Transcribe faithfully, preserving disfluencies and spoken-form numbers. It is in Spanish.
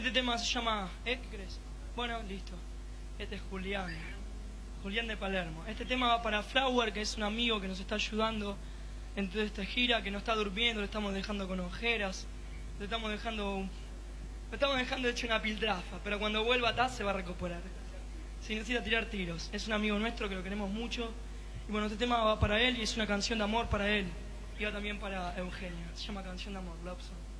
Este tema se llama... ¿Eh? ¿Qué crees? Bueno, listo. Este es Julián. Julián de Palermo. Este tema va para Flower, que es un amigo que nos está ayudando en toda esta gira, que no está durmiendo, lo estamos dejando con ojeras, lo estamos dejando... Lo estamos dejando hecho una piltrafa, pero cuando vuelva a T A S se va a recuperar. Si necesita tirar tiros. Es un amigo nuestro que lo queremos mucho. Y bueno, este tema va para él y es una canción de amor para él. Y va también para Eugenia. Se llama Canción de Amor, Love Song.